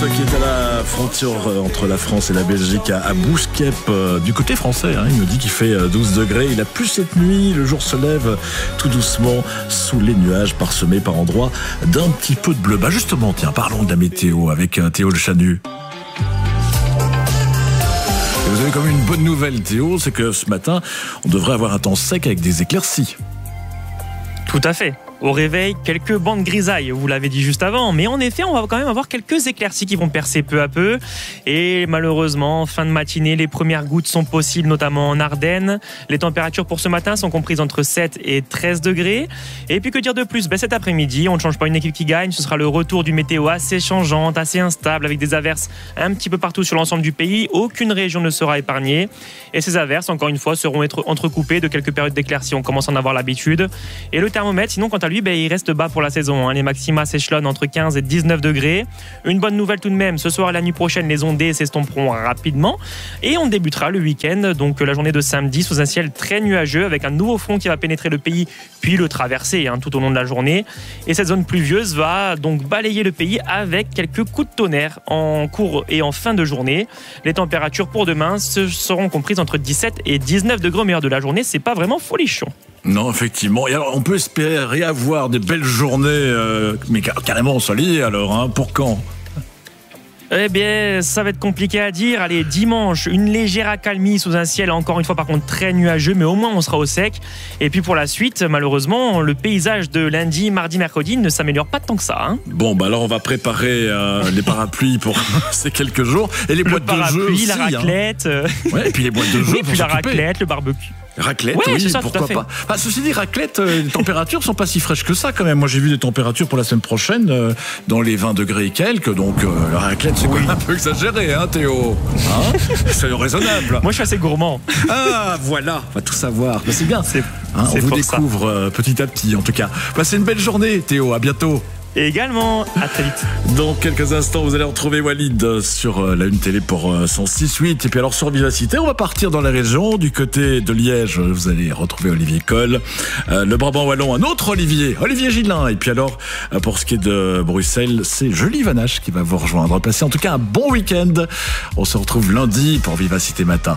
qui est à la frontière entre la France et la Belgique, à Bousquep, du côté français. Il me dit qu'il fait 12 degrés. Il a plu cette nuit. Le jour se lève tout doucement sous les nuages, parsemés par endroits d'un petit peu de bleu. Justement, tiens, parlons de la météo avec Théo Le Chanu. Et vous avez quand même une bonne nouvelle, Théo, c'est que ce matin, on devrait avoir un temps sec avec des éclaircies. Tout à fait. Au réveil, quelques bandes grisailles, vous l'avez dit juste avant, mais en effet, on va quand même avoir quelques éclaircies qui vont percer peu à peu. Et malheureusement, fin de matinée, les premières gouttes sont possibles, notamment en Ardennes. Les températures pour ce matin sont comprises entre 7 et 13 degrés. Et puis que dire de plus ? Cet après-midi, on ne change pas une équipe qui gagne, ce sera le retour du météo assez changeante, assez instable, avec des averses un petit peu partout sur l'ensemble du pays. Aucune région ne sera épargnée. Et ces averses, encore une fois, seront entrecoupées de quelques périodes d'éclaircies. On commence à en avoir l'habitude. Et le thermomètre, sinon, quant à lui, il reste bas pour la saison. Les maxima s'échelonnent entre 15 et 19 degrés. Une bonne nouvelle tout de même, ce soir et la nuit prochaine, les ondées s'estomperont rapidement. Et on débutera le week-end, donc la journée de samedi, sous un ciel très nuageux, avec un nouveau front qui va pénétrer le pays, puis le traverser tout au long de la journée. Et cette zone pluvieuse va donc balayer le pays avec quelques coups de tonnerre en cours et en fin de journée. Les températures pour demain seront comprises entre 17 et 19 degrés au meilleur de la journée. C'est pas vraiment folichon. Non, effectivement. Et alors, on peut espérer avoir des belles journées, mais carrément ensoleillées alors, pour quand ? Eh bien, ça va être compliqué à dire. Allez, dimanche, une légère accalmie sous un ciel, encore une fois, par contre, très nuageux, mais au moins, on sera au sec. Et puis, pour la suite, malheureusement, le paysage de lundi, mardi, mercredi ne s'améliore pas tant que ça. Bon, alors, on va préparer les parapluies pour ces quelques jours. Et les boîtes de jeu aussi. La raclette. Ouais, et puis les boîtes de jeu. Oui, puis la raclette, le barbecue. Raclette, oui, ça, pourquoi pas. Ceci dit, raclette, les températures sont pas si fraîches que ça quand même. Moi, j'ai vu des températures pour la semaine prochaine dans les 20 degrés et quelques. Donc, la raclette, c'est quand même un peu exagéré, Théo. C'est raisonnable. Moi, je suis assez gourmand. Ah, voilà, on va tout savoir. C'est bien. On vous découvre petit à petit, en tout cas. Passez une belle journée, Théo. À bientôt. Et également, à très vite. Dans quelques instants, vous allez retrouver Walid sur la Une Télé pour son 6-8. Et puis alors sur Vivacité, on va partir dans la région. Du côté de Liège, vous allez retrouver Olivier Coll. Le Brabant Wallon, un autre Olivier Gillin. Et puis alors, pour ce qui est de Bruxelles, c'est Julie Vanache qui va vous rejoindre. Passez en tout cas un bon week-end. On se retrouve lundi pour Vivacité Matin.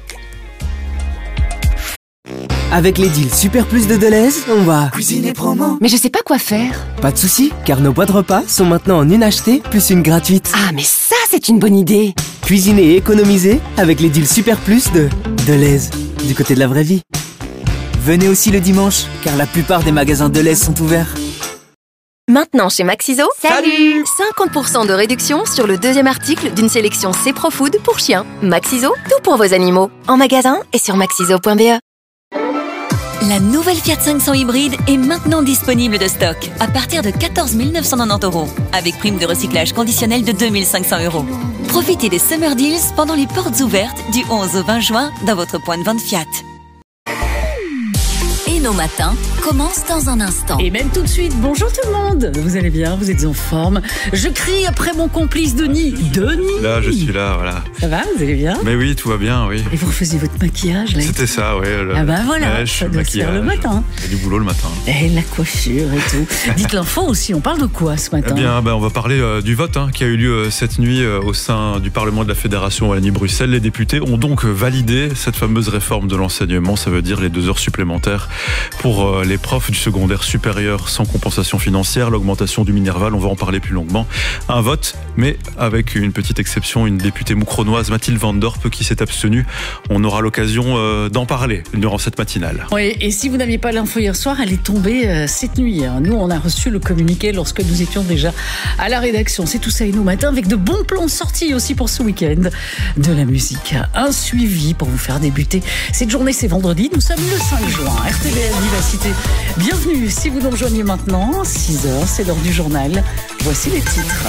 Avec les deals Super Plus de Deleuze, on va cuisiner promo. Mais je sais pas quoi faire. Pas de soucis, car nos boîtes repas sont maintenant en une achetée plus une gratuite. Ah, mais ça, c'est une bonne idée. Cuisiner et économiser avec les deals Super Plus de Deleuze, du côté de la vraie vie. Venez aussi le dimanche, car la plupart des magasins Deleuze sont ouverts. Maintenant chez Maxiso, salut 50% de réduction sur le deuxième article d'une sélection C-Pro-Food pour chiens. Maxiso, tout pour vos animaux. En magasin et sur maxiso.be. La nouvelle Fiat 500 hybride est maintenant disponible de stock à partir de 14 990 €, avec prime de recyclage conditionnelle de 2 500 €. Profitez des Summer Deals pendant les portes ouvertes du 11 au 20 juin dans votre point de vente Fiat. Et nos matins commencent dans un instant. Et même tout de suite, bonjour tout le monde. Vous allez bien, vous êtes en forme. Je crie après mon complice Denis. Denis. Là, je suis là, voilà. Ça va, vous allez bien ? Mais oui, tout va bien, oui. Et vous refaisiez votre maquillage là ? C'était ça, oui. Ah bah voilà, ça doit se faire le matin. Il y a du boulot le matin. Et la coiffure et tout. Dites l'info aussi, on parle de quoi ce matin ? Eh bien, on va parler du vote qui a eu lieu cette nuit au sein du Parlement de la Fédération Wallonie-Bruxelles. Les députés ont donc validé cette fameuse réforme de l'enseignement, ça veut dire les 2 heures supplémentaires pour les profs du secondaire supérieur sans compensation financière, l'augmentation du Minerval, on va en parler plus longuement. Un vote, mais avec une petite exception, une députée moucronoise, Mathilde Van Dorp, qui s'est abstenue. On aura l'occasion d'en parler durant cette matinale. Oui, et si vous n'aviez pas l'info hier soir, elle est tombée cette nuit. Nous, on a reçu le communiqué lorsque nous étions déjà à la rédaction. C'est tout ça et nous matin, avec de bons plans sortis aussi pour ce week-end. De la musique, un suivi pour vous faire débuter cette journée, c'est vendredi. Nous sommes le 5 juin. RTBF Vivacité. Bienvenue, si vous nous rejoignez maintenant, 6h, c'est l'heure du journal. Voici les titres.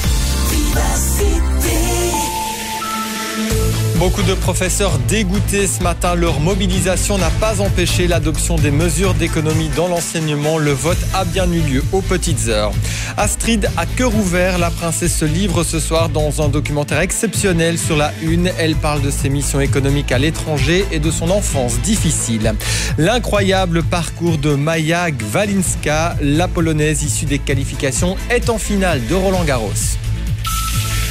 Beaucoup de professeurs dégoûtés ce matin. Leur mobilisation n'a pas empêché l'adoption des mesures d'économie dans l'enseignement. Le vote a bien eu lieu aux petites heures. Astrid a cœur ouvert. La princesse se livre ce soir dans un documentaire exceptionnel sur la Une. Elle parle de ses missions économiques à l'étranger et de son enfance difficile. L'incroyable parcours de Maja Gwalinska, la polonaise issue des qualifications, est en finale de Roland-Garros.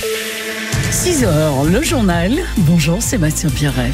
6h, le journal. Bonjour Sébastien Pierret.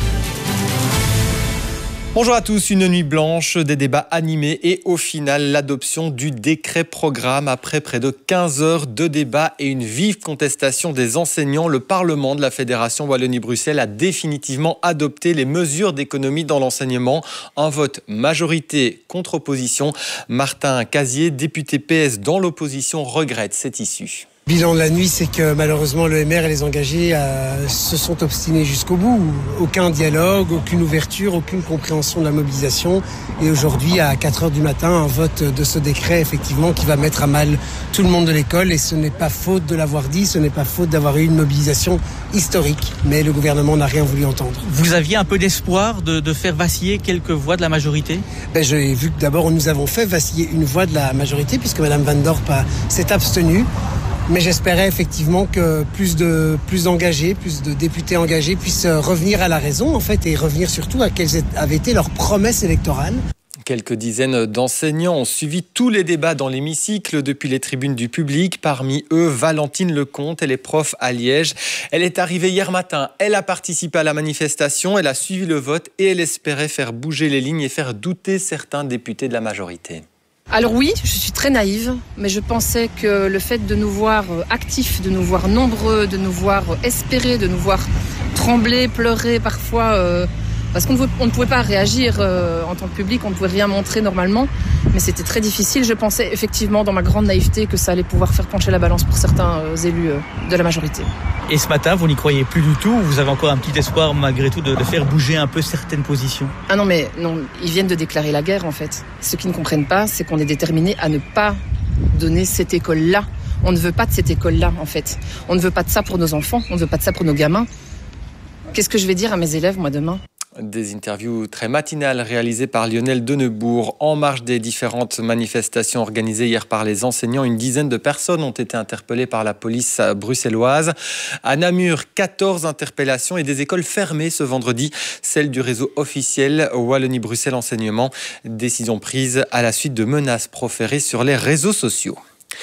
Bonjour à tous, une nuit blanche, des débats animés et au final l'adoption du décret programme. Après près de 15 heures de débats et une vive contestation des enseignants, le Parlement de la Fédération Wallonie-Bruxelles a définitivement adopté les mesures d'économie dans l'enseignement. Un vote majorité contre opposition. Martin Casier, député PS dans l'opposition, regrette cette issue. Bilan de la nuit, c'est que malheureusement le MR et les engagés se sont obstinés jusqu'au bout. Aucun dialogue, aucune ouverture, aucune compréhension de la mobilisation. Et aujourd'hui, à 4h du matin, un vote de ce décret, effectivement, qui va mettre à mal tout le monde de l'école. Et ce n'est pas faute de l'avoir dit, ce n'est pas faute d'avoir eu une mobilisation historique. Mais le gouvernement n'a rien voulu entendre. Vous aviez un peu d'espoir de faire vaciller quelques voix de la majorité ? J'ai vu que d'abord, nous avons fait vaciller une voix de la majorité, puisque Mme Van Dorp s'est abstenue. Mais j'espérais effectivement que plus d'engagés, plus de députés engagés puissent revenir à la raison, en fait, et revenir surtout à quelles avaient été leurs promesses électorales. Quelques dizaines d'enseignants ont suivi tous les débats dans l'hémicycle depuis les tribunes du public. Parmi eux, Valentine Lecomte, elle est prof à Liège. Elle est arrivée hier matin, elle a participé à la manifestation, elle a suivi le vote et elle espérait faire bouger les lignes et faire douter certains députés de la majorité. Alors oui, je suis très naïve, mais je pensais que le fait de nous voir actifs, de nous voir nombreux, de nous voir espérer, de nous voir trembler, pleurer parfois, parce qu'on ne pouvait pas réagir en tant que public, on ne pouvait rien montrer normalement, mais c'était très difficile. Je pensais effectivement dans ma grande naïveté que ça allait pouvoir faire pencher la balance pour certains élus de la majorité. Et ce matin, vous n'y croyez plus du tout, ou vous avez encore un petit espoir malgré tout de faire bouger un peu certaines positions ? Ah non, ils viennent de déclarer la guerre en fait. Ce qu'ils ne comprennent pas, c'est qu'on est déterminé à ne pas donner cette école-là. On ne veut pas de cette école-là en fait. On ne veut pas de ça pour nos enfants, on ne veut pas de ça pour nos gamins. Qu'est-ce que je vais dire à mes élèves moi demain ? Des interviews très matinales réalisées par Lionel Denebourg. En marge des différentes manifestations organisées hier par les enseignants, une dizaine de personnes ont été interpellées par la police bruxelloise. À Namur, 14 interpellations et des écoles fermées ce vendredi. Celle du réseau officiel Wallonie-Bruxelles Enseignement. Décision prise à la suite de menaces proférées sur les réseaux sociaux.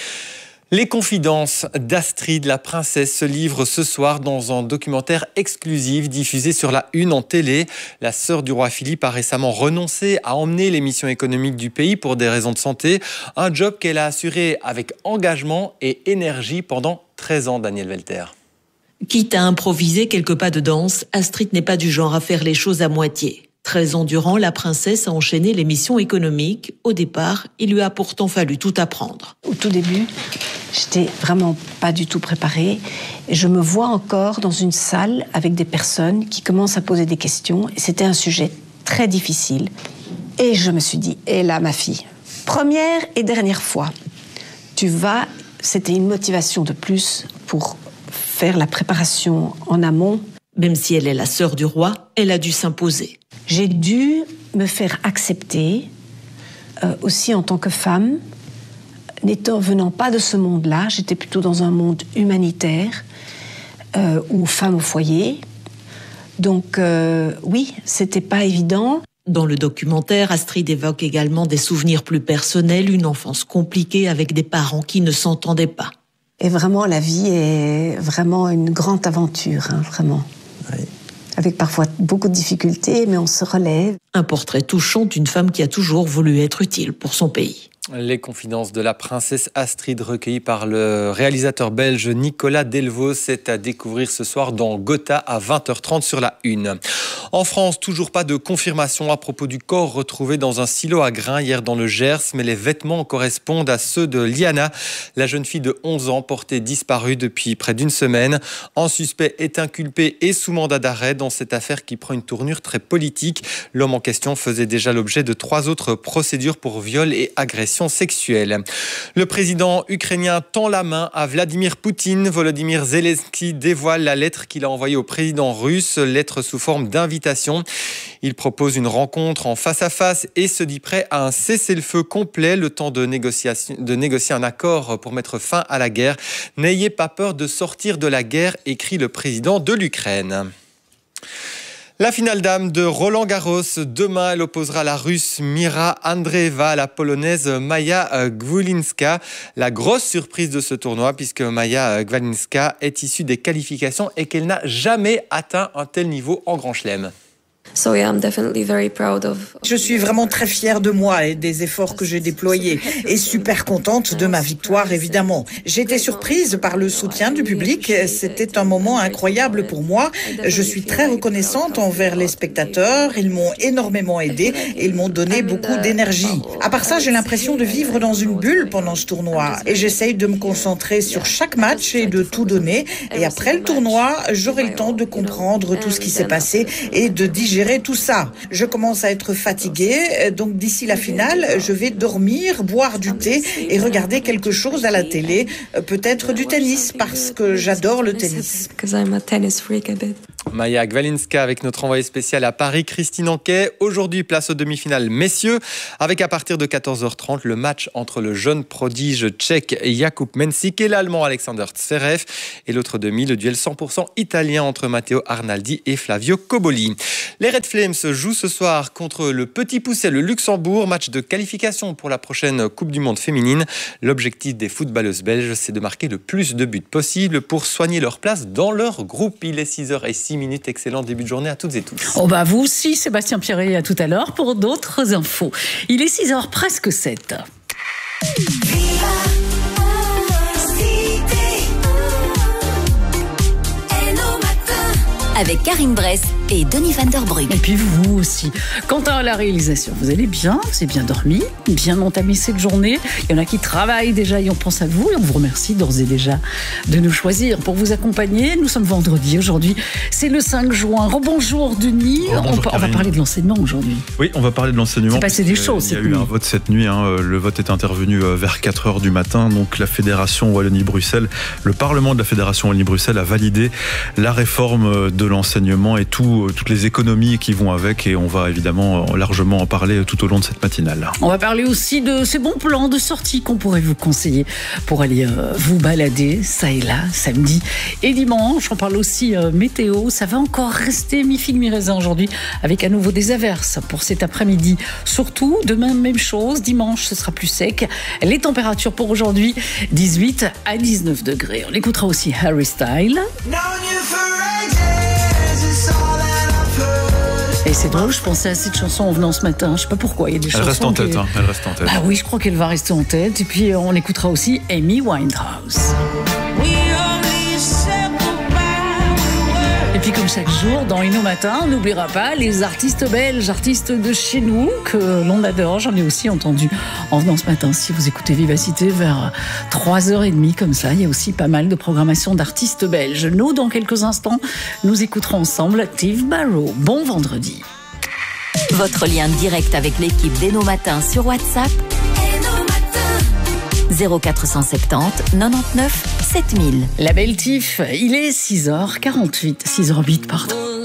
Les confidences d'Astrid, la princesse, se livrent ce soir dans un documentaire exclusif diffusé sur la Une en télé. La sœur du roi Philippe a récemment renoncé à emmener l'émission économique du pays pour des raisons de santé. Un job qu'elle a assuré avec engagement et énergie pendant 13 ans, Daniel Welter. Quitte à improviser quelques pas de danse, Astrid n'est pas du genre à faire les choses à moitié. 13 ans durant, la princesse a enchaîné l'émission économique. Au départ, il lui a pourtant fallu tout apprendre. Au tout début, j'étais vraiment pas du tout préparée. Je me vois encore dans une salle avec des personnes qui commencent à poser des questions. Et c'était un sujet très difficile. Et je me suis dit, et là, ma fille, première et dernière fois, c'était une motivation de plus pour faire la préparation en amont. Même si elle est la sœur du roi, elle a dû s'imposer. J'ai dû me faire accepter, aussi en tant que femme, venant pas de ce monde-là, j'étais plutôt dans un monde humanitaire, ou femme au foyer. Donc oui, c'était pas évident. Dans le documentaire, Astrid évoque également des souvenirs plus personnels, une enfance compliquée avec des parents qui ne s'entendaient pas. Et vraiment, la vie est vraiment une grande aventure, vraiment. Oui. Avec parfois beaucoup de difficultés, mais on se relève. Un portrait touchant d'une femme qui a toujours voulu être utile pour son pays. Les confidences de la princesse Astrid recueillies par le réalisateur belge Nicolas Delvaux, c'est à découvrir ce soir dans Gotha à 20h30 sur la Une. En France, toujours pas de confirmation à propos du corps retrouvé dans un silo à grains hier dans le Gers, mais les vêtements correspondent à ceux de Liana, la jeune fille de 11 ans portée disparue depuis près d'une semaine. Un suspect est inculpé et sous mandat d'arrêt dans cette affaire qui prend une tournure très politique. L'homme en question faisait déjà l'objet de 3 autres procédures pour viol et agression sexuelle. Le président ukrainien tend la main à Vladimir Poutine. Volodymyr Zelensky dévoile la lettre qu'il a envoyée au président russe, lettre sous forme d'invitation. Il propose une rencontre en face à face et se dit prêt à un cessez-le-feu complet, le temps de négocier un accord pour mettre fin à la guerre. N'ayez pas peur de sortir de la guerre, écrit le président de l'Ukraine. La finale dame de Roland Garros. Demain, elle opposera la Russe Mira Andreeva à la Polonaise Maja Gwilinska. La grosse surprise de ce tournoi, puisque Maja Gwilinska est issue des qualifications et qu'elle n'a jamais atteint un tel niveau en Grand Chelem. Je suis vraiment très fière de moi et des efforts que j'ai déployés et super contente de ma victoire, évidemment. J'ai été surprise par le soutien du public. C'était un moment incroyable pour moi. Je suis très reconnaissante envers les spectateurs. Ils m'ont énormément aidée et ils m'ont donné beaucoup d'énergie. À part ça, j'ai l'impression de vivre dans une bulle pendant ce tournoi et j'essaye de me concentrer sur chaque match et de tout donner. Et après le tournoi, j'aurai le temps de comprendre tout ce qui s'est passé et de digérer tout ça. Je commence à être fatiguée, donc d'ici la finale, je vais dormir, boire du thé et regarder quelque chose à la télé, peut-être du tennis, parce que j'adore le tennis. Maja Gwilinska avec notre envoyé spécial à Paris, Christine Anquet. Aujourd'hui, place aux demi-finales messieurs, avec à partir de 14h30 le match entre le jeune prodige tchèque Jakub Mensik et l'allemand Alexander Zverev. Et l'autre demi, le duel 100% italien entre Matteo Arnaldi et Flavio Cobolli. Les Red Flames jouent ce soir contre le Petit Poucet, le Luxembourg. Match de qualification pour la prochaine Coupe du Monde féminine. L'objectif des footballeuses belges, c'est de marquer le plus de buts possible pour soigner leur place dans leur groupe. Il est 6h06. Excellent début de journée à toutes et tous. Vous aussi, Sébastien Pierret, à tout à l'heure pour d'autres infos. Il est 6h presque 7. Avec Karine Bress et Denis Van Der Brugge. Et puis vous aussi. Quant à la réalisation, vous allez bien, vous avez bien dormi, bien entamé cette journée. Il y en a qui travaillent déjà et on pense à vous et on vous remercie d'ores et déjà de nous choisir pour vous accompagner. Nous sommes vendredi aujourd'hui, c'est le 5 juin. Rebonjour Denis, on va parler de l'enseignement aujourd'hui. Oui, on va parler de l'enseignement. C'est passé des choses cette nuit. Il y a eu un vote cette nuit, le vote est intervenu vers 4h du matin. Donc la Fédération Wallonie-Bruxelles, le Parlement de la Fédération Wallonie-Bruxelles a validé la réforme de l'enseignement et toutes les économies qui vont avec, et on va évidemment largement en parler tout au long de cette matinale. On va parler aussi de ces bons plans de sortie qu'on pourrait vous conseiller pour aller vous balader ça et là, samedi et dimanche. On parle aussi météo, ça va encore rester mi-figue mi-raisin aujourd'hui avec à nouveau des averses pour cet après-midi. Surtout, demain même chose, dimanche ce sera plus sec. Les températures pour aujourd'hui, 18 à 19 degrés. On écoutera aussi Harry Styles. Et c'est drôle, je pensais à cette chanson en venant ce matin. Je sais pas pourquoi, il y a des chansons. Elle reste en tête, elle reste en tête. Ah oui, je crois qu'elle va rester en tête. Et puis on écoutera aussi Amy Winehouse. Et puis comme chaque jour, dans Inno Matin, on n'oubliera pas les artistes belges, artistes de chez nous, que l'on adore. J'en ai aussi entendu en venant ce matin. Si vous écoutez Vivacité vers 3h30 comme ça, il y a aussi pas mal de programmation d'artistes belges. Nous, dans quelques instants, nous écouterons ensemble Steve Barrow. Bon vendredi. Votre lien direct avec l'équipe d'Inno Matin sur WhatsApp 0470 99 7000. La belle Tiff, il est 6h48, 6h08 pardon.